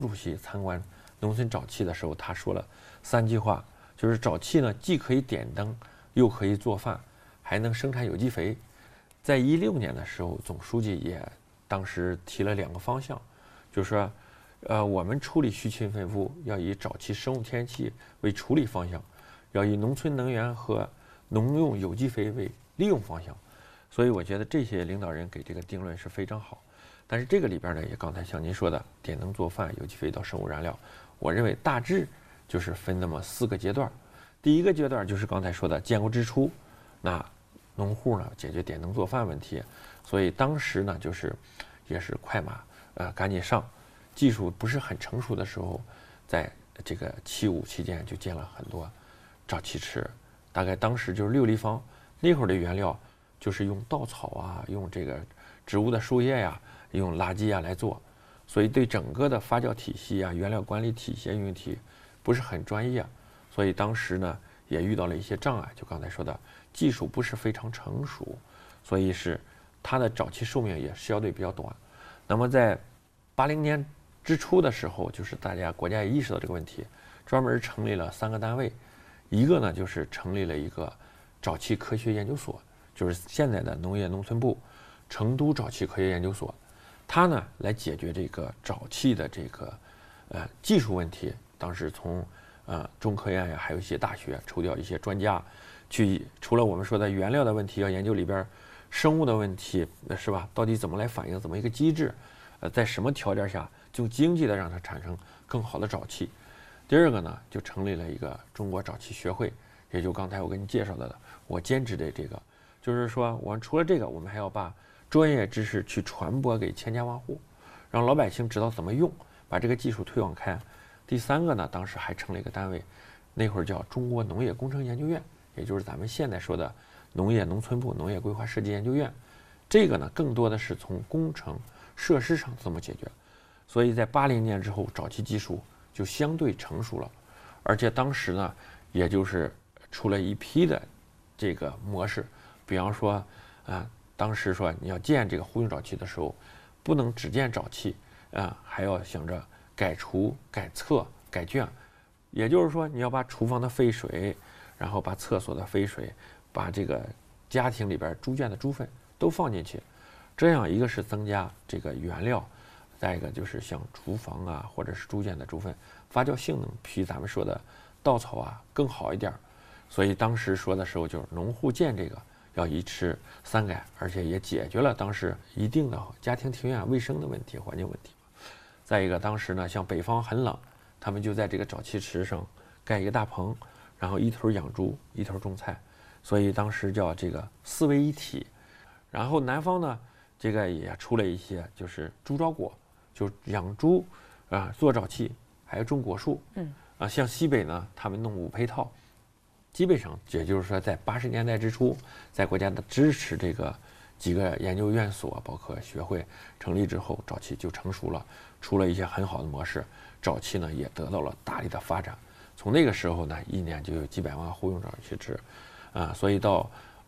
主席参观农村沼气的时候，他说了3句话，就是沼气呢既可以点灯，又可以做饭，还能生产有机肥。在16年的时候，总书记也当时提了2个方向，就是说，我们处理须禽粪污要以沼气生物天然气为处理方向，要以农村能源和农用有机肥为利用方向。所以我觉得这些领导人给这个定论是非常好。但是这个里边呢，也刚才像您说的，点灯做饭、有机肥到生物燃料，我认为大致就是分那么4个阶段。第一个阶段就是刚才说的建构之初，那农户呢解决点灯做饭问题，所以当时呢就是也是快马赶紧上，技术不是很成熟的时候，在这个75期间就建了很多沼气池，大概当时就是6立方，那会儿的原料就是用稻草啊，用这个植物的树叶呀，用垃圾啊来做，所以对整个的发酵体系啊、原料管理体系、运营体不是很专业，所以当时呢也遇到了一些障碍，就刚才说的技术不是非常成熟，所以是它的沼气寿命也相对比较短。那么在80年之初的时候，就是国家也意识到这个问题，专门成立了3个单位，一个呢就是成立了一个沼气科学研究所，就是现在的农业农村部成都沼气科学研究所，它呢来解决这个沼气的这个技术问题。当时从中科院呀，还有一些大学抽调一些专家，去除了我们说的原料的问题，要研究里边生物的问题，是吧？到底怎么来反应，怎么一个机制？在什么条件下就经济的让它产生更好的沼气？第二个呢，就成立了一个中国沼气学会，也就刚才我给你介绍的，我兼职的这个，就是说我们除了这个，我们还要把专业知识去传播给千家万户，让老百姓知道怎么用，把这个技术推广开。第3个呢，当时还成了一个单位，那会儿叫中国农业工程研究院，也就是咱们现在说的农业农村部农业规划设计研究院。这个呢，更多的是从工程设施上怎么解决。所以在80年之后，沼气技术就相对成熟了，而且当时呢，也就是出了一批的这个模式，比方说当时说你要建这个户用沼气的时候，不能只建沼气还要想着改厨、改厕、改圈，也就是说你要把厨房的废水，然后把厕所的废水，把这个家庭里边猪圈的猪粪都放进去，这样一个是增加这个原料，再一个就是像厨房啊或者是猪圈的猪粪发酵性能比咱们说的稻草啊更好一点。所以当时说的时候就是农户建这个要1吃3改，而且也解决了当时一定的家庭庭院卫生的问题、环境问题。再一个，当时呢，像北方很冷，他们就在这个沼气池上盖一个大棚，然后一头养猪，一头种菜，所以当时叫这个4位一体。然后南方呢，这个也出了一些，就是猪招果，就养猪做沼气，还有种果树。像西北呢，他们弄5配套。基本上也就是说，在80年代之初，在国家的支持这个几个研究院所，包括学会成立之后，沼气就成熟了，出了一些很好的模式，沼气呢也得到了大力的发展。从那个时候呢，1年就有几百万户用沼气池，所以到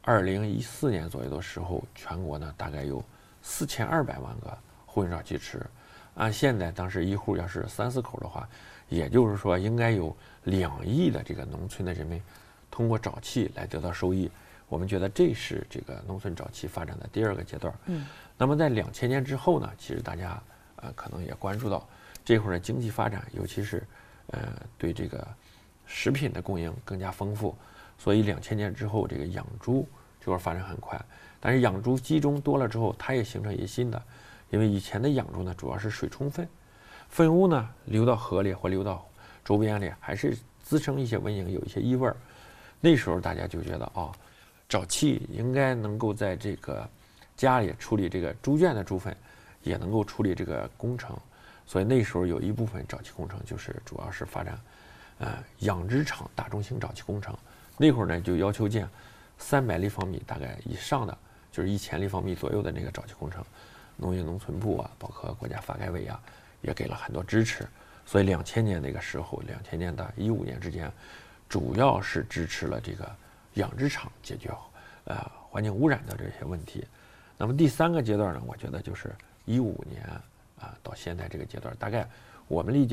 2014年左右的时候，全国呢大概有4200万个户用沼气池。按现在当时一户要是3、4口的话，也就是说应该有2亿的这个农村的人民通过沼气来得到收益。我们觉得这是这个农村沼气发展的第2个阶段。那么在2000年之后呢，其实大家可能也关注到这会儿的经济发展，尤其是对这个食品的供应更加丰富，所以2000年之后这个养猪就会发展很快。但是养猪集中多了之后，它也形成一些新的，因为以前的养猪呢主要是水充粪，粪污呢流到河里或流到周边里，还是滋生一些蚊蝇，有一些异味。那时候大家就觉得沼气应该能够在这个家里处理这个猪圈的猪粪，也能够处理这个工程，所以那时候有一部分沼气工程就是主要是发展养殖场大中型沼气工程。那会儿呢就要求建300立方米大概以上的，就是1000立方米左右的那个沼气工程。农业农村部包括国家发改委也给了很多支持。所以2000年那个时候，2000年到15年之间，主要是支持了这个养殖场解决环境污染的这些问题。那么第3个阶段呢，我觉得就是15年到现在这个阶段，大概我们理解